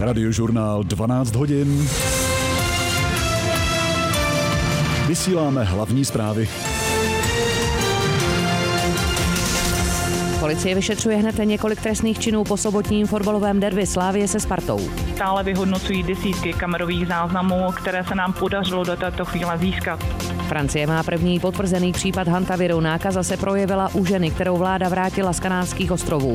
Radiožurnál 12 hodin. Vysíláme hlavní zprávy. Policie vyšetřuje hned několik trestných činů po sobotním fotbalovém derby Slavie se Spartou. Stále vyhodnocují desítky kamerových záznamů, které se nám podařilo do této chvíle získat. Francie má první potvrzený případ hantaviru. Nákaza se projevila u ženy, kterou vláda vrátila z Kanárských ostrovů.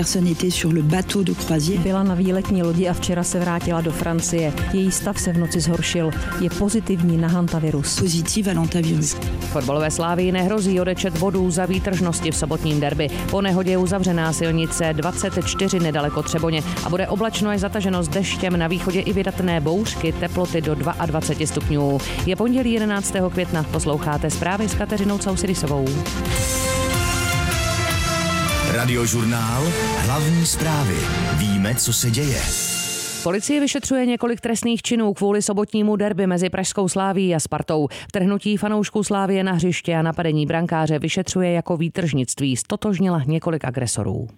Byla na výletní lodi a včera se vrátila do Francie. Její stav se v noci zhoršil. Je pozitivní na hantavirus. Fotbalové Slavii nehrozí odečet bodů za výtržnosti v sobotním derby. Po nehodě je uzavřená silnice 24 nedaleko Třeboně a bude oblačno až zataženo s deštěm, na východě i vydatné bouřky, teploty do 22 stupňů. Je pondělí 11. května. Posloucháte zprávy s Kateřinou Causirisovou. Radiožurnál, hlavní zprávy. Víme, co se děje. Policie vyšetřuje několik trestných činů kvůli sobotnímu derby mezi pražskou Slavií a Spartou. Vtrhnutí fanoušků Slavie na hřiště a napadení brankáře vyšetřuje jako výtržnictví. Ztotožnila několik agresorů.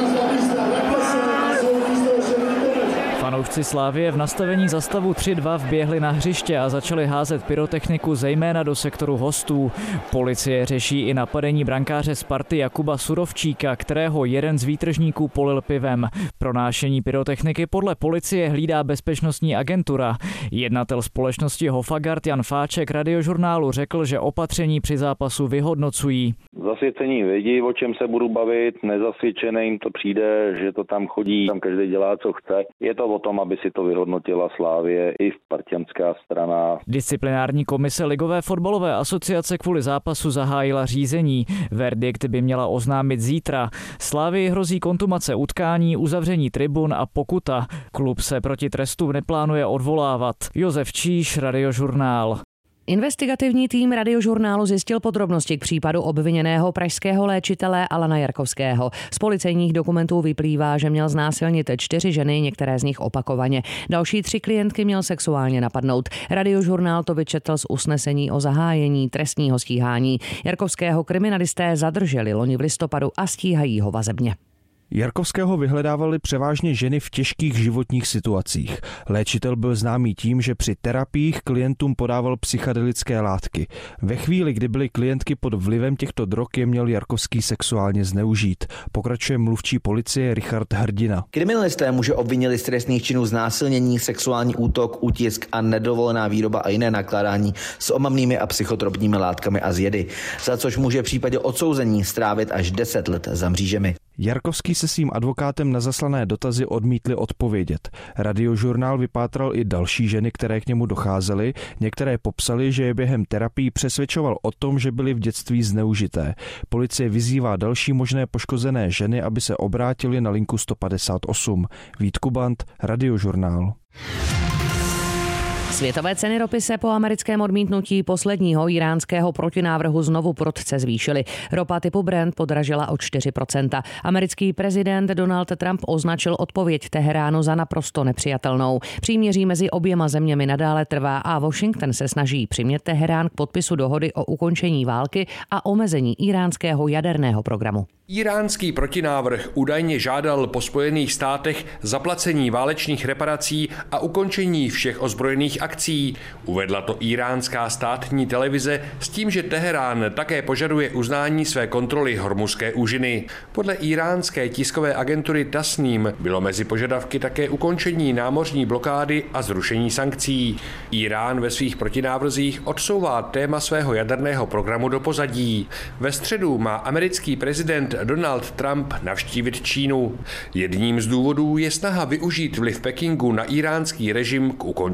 Fanoušci Slavie v nastavení za stavu 3-2 vběhli na hřiště a začali házet pyrotechniku zejména do sektoru hostů. Policie řeší i napadení brankáře Sparty Jakuba Surovčíka, kterého jeden z výtržníků polil pivem. Pronášení pyrotechniky podle policie hlídá bezpečnostní agentura. Jednatel společnosti Hofagard Jan Fáček Radiožurnálu řekl, že opatření při zápasu vyhodnocují. Zasvěcení vědí, o čem se budu bavit, nezasvědčené jim to přijde, že to tam chodí, tam každý dělá, co chce. Je to o tom, aby si to vyhodnotila Slavie i spartanská strana. Disciplinární komise Ligové fotbalové asociace kvůli zápasu zahájila řízení. Verdikt by měla oznámit zítra. Slavii hrozí kontumace utkání, uzavření tribun a pokuta. Klub se proti trestu neplánuje odvolávat. Josef Číš, Radiožurnál. Investigativní tým Radiožurnálu zjistil podrobnosti k případu obviněného pražského léčitele Alana Jarkovského. Z policejních dokumentů vyplývá, že měl znásilnit 4 ženy, některé z nich opakovaně. Další 3 klientky měl sexuálně napadnout. Radiožurnál to vyčetl z usnesení o zahájení trestního stíhání. Jarkovského kriminalisté zadrželi loni v listopadu a stíhají ho vazebně. Jarkovského vyhledávali převážně ženy v těžkých životních situacích. Léčitel byl známý tím, že při terapiích klientům podával psychedelické látky. Ve chvíli, kdy byly klientky pod vlivem těchto drog, je měl Jarkovský sexuálně zneužít. Pokračuje mluvčí policie Richard Hrdina. Kriminalisté muže obvinili z trestných činů znásilnění, sexuální útok, útisk a nedovolená výroba a jiné nakládání s omamnými a psychotropními látkami a zjedy, za což může v případě odsouzení strávit až 10 let za mřížemi. Jarkovský se svým advokátem na zaslané dotazy odmítli odpovědět. Radiožurnál vypátral i další ženy, které k němu docházely. Některé popsali, že je během terapií přesvědčoval o tom, že byly v dětství zneužité. Policie vyzývá další možné poškozené ženy, aby se obrátili na linku 158. Vít Kubant, Radiožurnál. Světové ceny ropy se po americkém odmítnutí posledního iránského protinávrhu znovu prudce zvýšily. Ropa typu Brent podražila o 4%. Americký prezident Donald Trump označil odpověď Teheránu za naprosto nepřijatelnou. Příměří mezi oběma zeměmi nadále trvá a Washington se snaží přimět Teherán k podpisu dohody o ukončení války a omezení iránského jaderného programu. Iránský protinávrh údajně žádal po Spojených státech zaplacení válečných reparací a ukončení všech ozbrojených akcí. Uvedla to iránská státní televize s tím, že Teherán také požaduje uznání své kontroly Hormuzské úžiny. Podle iránské tiskové agentury Tasnim bylo mezi požadavky také ukončení námořní blokády a zrušení sankcí. Irán ve svých protinávrzích odsouvá téma svého jaderného programu do pozadí. Ve středu má americký prezident Donald Trump navštívit Čínu. Jedním z důvodů je snaha využít vliv Pekingu na iránský režim k ukončení